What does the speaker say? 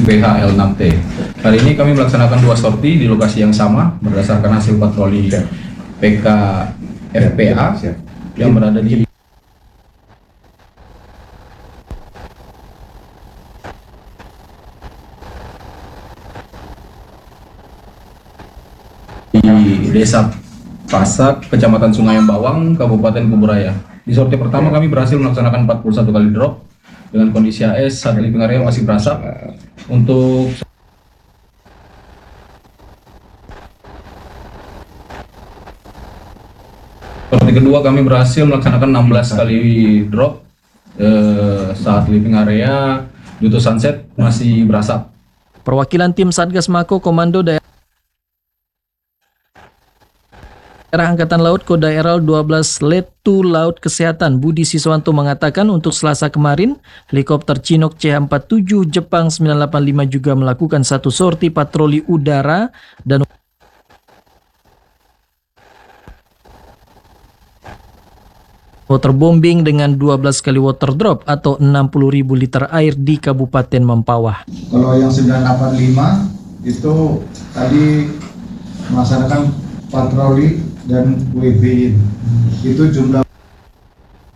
PHL6T. Kali ini kami melaksanakan 2 sorti di lokasi yang sama berdasarkan hasil patroli PK FPA yang berada di Desa Pasak, Kecamatan Sungai Bawang, Kabupaten Kuburaya. Di sorti pertama kami berhasil melaksanakan 41 kali drop dengan kondisi AS saat living area masih berasap. Untuk sorti kedua kami berhasil melaksanakan 16 kali drop saat living area Duto Sunset masih berasap. Perwakilan tim Satgas Mako Komando Daerah Angkatan Laut Kodaeral 12 Letu Laut Kesehatan Budi Siswanto mengatakan untuk Selasa kemarin, helikopter Chinook CH-47 Jepang 985 juga melakukan satu sorti patroli udara dan waterbombing dengan 12 kali water drop atau 60.000 liter air di Kabupaten Mempawah. Kalau yang 985 itu tadi melaksanakan patroli dan WB itu jumlah